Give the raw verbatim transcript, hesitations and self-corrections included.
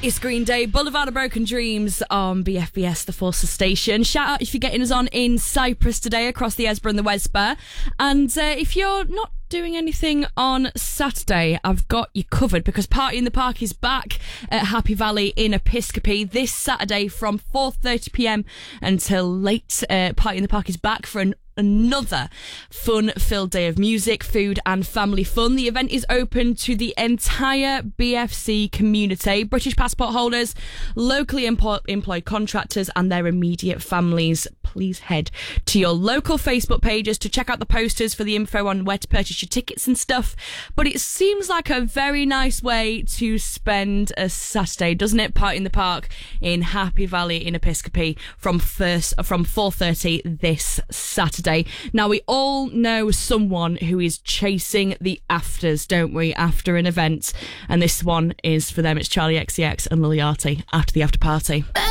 It's Green Day, Boulevard of Broken Dreams on B F B S, the Forces Station. Shout out if you're getting us on in Cyprus today across the Esborough and the Wesborough. And uh, if you're not doing anything on Saturday, I've got you covered because Party in the Park is back at Happy Valley in Episcopi this Saturday from four thirty p m until late. Uh, Party in the Park is back for an Another fun-filled day of music, food and family fun. The event is open to the entire B F C community, British passport holders, locally empo- employed contractors and their immediate families. Please head to your local Facebook pages to check out the posters for the info on where to purchase your tickets and stuff. But it seems like a very nice way to spend a Saturday, doesn't it? Party in the Park in Happy Valley in Episcopi from first from four thirty this Saturday. Now, we all know someone who is chasing the afters, don't we, after an event? And this one is for them. It's Charlie X C X and Lil Yachty after the after party.